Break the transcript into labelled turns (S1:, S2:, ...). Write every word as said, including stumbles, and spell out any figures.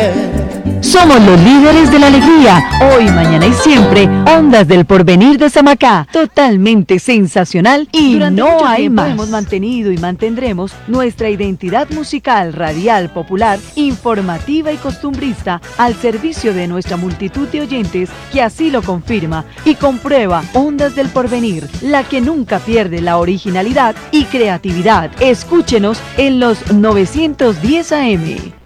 S1: Somos los líderes de la alegría, hoy, mañana y siempre. Ondas del Porvenir de Samacá, totalmente sensacional y Durante no hay más. Hemos mantenido y mantendremos nuestra identidad musical, radial, popular, informativa y costumbrista al servicio de nuestra multitud de oyentes que así lo confirma y comprueba. Ondas del Porvenir, la que nunca pierde la originalidad y creatividad. Escúchenos en los novecientos diez A M.